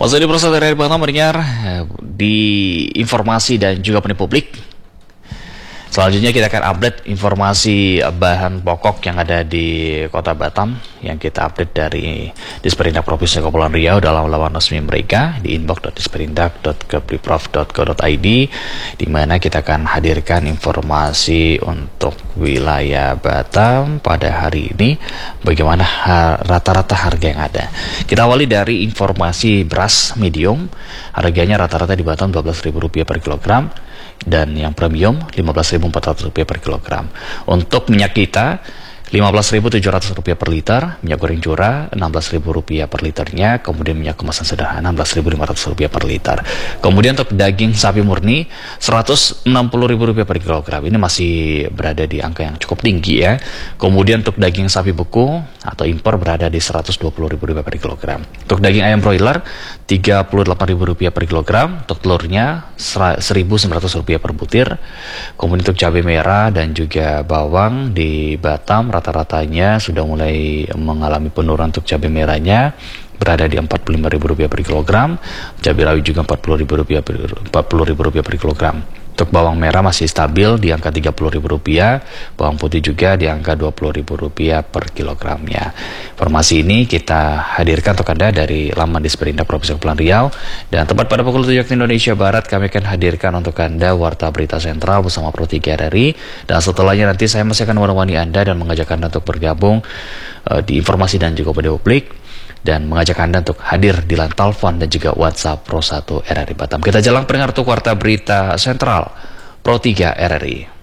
Masih di proses dari Batam mendengar di informasi dan juga opini publik. Selanjutnya kita akan update informasi bahan pokok yang ada di Kota Batam yang kita update dari Disperindak Provinsi Kepulauan Riau dalam laman resmi mereka di inbox.disperindak.kepdiprov.go.id, di mana kita akan hadirkan informasi untuk wilayah Batam pada hari ini, bagaimana rata-rata harga yang ada. Kita awali dari informasi beras medium, harganya rata-rata di Batam Rp12.000 per kilogram, dan yang premium Rp15.400 per kilogram. Untuk minyak kita Rp15.700 per liter, minyak goreng curah Rp16.000 per liternya, kemudian minyak kemasan sederhana Rp11.500 per liter. Kemudian untuk daging sapi murni Rp160.000 per kilogram. Ini masih berada di angka yang cukup tinggi ya. Kemudian untuk daging sapi beku atau impor berada di Rp120.000 per kilogram. Untuk daging ayam broiler Rp38.000 per kilogram. Untuk telurnya Rp1.900 per butir. Kemudian untuk cabai merah dan juga bawang di Batam rata-ratanya sudah mulai mengalami penurunan. Untuk cabai merahnya berada di Rp45.000 per kilogram, cabai rawit juga Rp40.000 per kilogram. Untuk bawang merah masih stabil di angka Rp30.000, bawang putih juga di angka Rp20.000 per kilogramnya. Informasi ini kita hadirkan untuk Anda dari laman Disperindak Provinsi Kepulauan Riau, dan tepat pada pukul 7 waktu Indonesia Barat kami akan hadirkan untuk Anda Warta Berita Sentral bersama Pro 3 RRI, dan setelahnya nanti saya masih akan menemani Anda dan mengajak Anda untuk bergabung di informasi dan juga pada publik, dan mengajak Anda untuk hadir di line telepon dan juga WhatsApp Pro 1 RRI Batam. Kita jalan pendengar untuk Warta Berita Sentral Pro 3 RRI.